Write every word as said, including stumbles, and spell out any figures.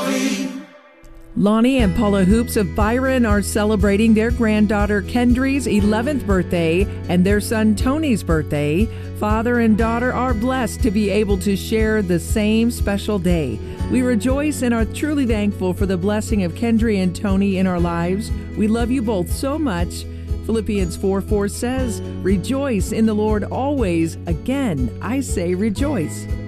Lonnie and Paula Hoops of Byron are celebrating their granddaughter Kendry's eleventh birthday and their son Tony's birthday. Father and daughter are blessed to be able to share the same special day. We rejoice and are truly thankful for the blessing of Kendry and Tony in our lives. We love you both so much. Philippians four four says, "Rejoice in the Lord always." Again, I say rejoice.